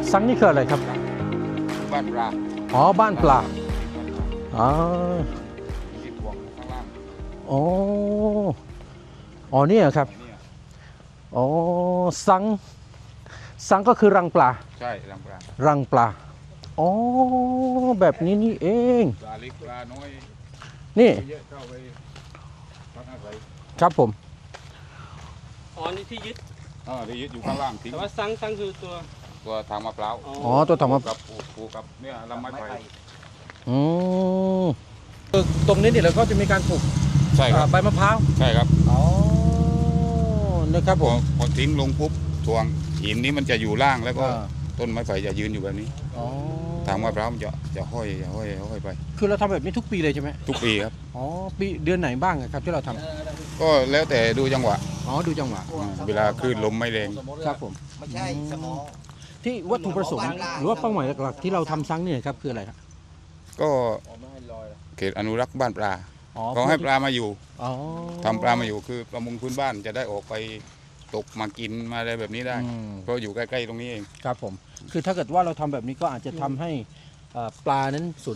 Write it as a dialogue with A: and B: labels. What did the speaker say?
A: ซังนี่คืออะไรครับ
B: บ้านปลา
A: อ๋อบ้านปลาอ๋อ
B: ที่พวงข้างล่าง
A: อ๋ออ๋อเนี่ยครับ
B: เนี่ย
A: อ๋อซังซังก็คือรังปลา
B: ใช่ลำปลา
A: รังปลาอ๋อแบบนี้นี่เอง
B: ปลาเล็กปลาน้อย
A: นี่
B: เยอะเข้าไปพักอาศัย
A: ครับผม
C: อ๋อนี่ที่ยึด
B: ที่ยึดอยู่ข้างล่างทิ้ง
C: แต่ว่าซังคือตัว
B: ตัวทางมะพร้าว
A: อ๋อตัวถังมะ
B: กับปูกับเนี่ยลำไม้ไผ่
A: อืมตรงนี้เนี่ยเราก็จะมีการปลูก
B: ใช่ครับ
A: ใบมะพร้าว
B: ใช่ครับ
A: อ๋อนะครับ
B: พ
A: ผ
B: อ
A: ม
B: พอทิ้งลงปุ๊บถ่วงหินนี้มันจะอยู่ล่างแล้วก็
A: อ่า
B: ต้นไม้ไผ่จะยืนอยู่แบบนี้
A: อ๋อ
B: ทางมะพร้าวมันจะห้อยไป
A: คือเราทำแบบนี้ทุกปีเลยใช่ไหม
B: ทุกปีครับ
A: อ๋อปีเดือนไหนบ้างอะครับที่เราทำ
B: ก็แล้วแต่ดูจังหวะ
A: อ๋อดูจังหวะ
B: เวลาคลื่นลมไม่แรง
A: ครับผม
D: ไม่ใช่สมอง
A: ที่วัตถุประสงค์หรือว่าเป้าหมายหลักๆที่เราทำซังเนี่ยครับคืออะไรครับ
B: ก็เขตอนุรักษ์บ้านปลา
A: อ๋อ
B: เขาให้ปลามาอยู่
A: อ๋อ
B: ทำปลามาอยู่คือประมงพื้นบ้านจะได้ออกไปตกมากินมาอะไรแบบนี้ได้
A: อืม
B: เพราะอยู่ใกล้ๆตรงนี้เอง
A: ครับผมคือถ้าเกิดว่าเราทำแบบนี้ก็อาจจะทำให้ปลานั้นสูญ